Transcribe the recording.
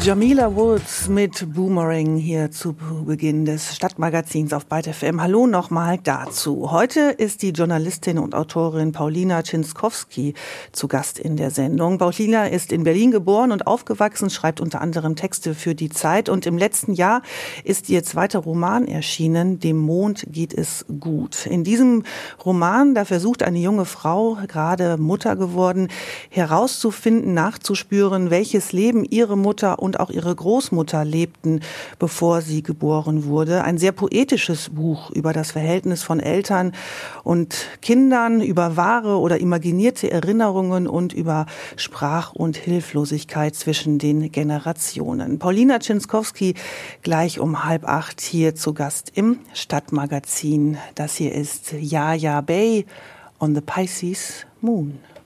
Jamila Woods mit Boomerang hier zu Beginn des Stadtmagazins auf Byte FM. Hallo nochmal dazu. Heute ist die Journalistin und Autorin Paulina Czinskowski zu Gast in der Sendung. Paulina ist in Berlin geboren und aufgewachsen, schreibt unter anderem Texte für die Zeit und im letzten Jahr ist ihr zweiter Roman erschienen, Dem Mond geht es gut. In diesem Roman, da versucht eine junge Frau, gerade Mutter geworden, herauszufinden, nachzuspüren, welches Leben ihre Mutter und auch ihre Großmutter lebten, bevor sie geboren wurde. Ein sehr poetisches Buch über das Verhältnis von Eltern und Kindern, über wahre oder imaginierte Erinnerungen und über Sprach- und Hilflosigkeit zwischen den Generationen. Paulina Czinskowski gleich um 7:30 hier zu Gast im Stadtmagazin. Das hier ist Yaya Bay on the Pisces Moon.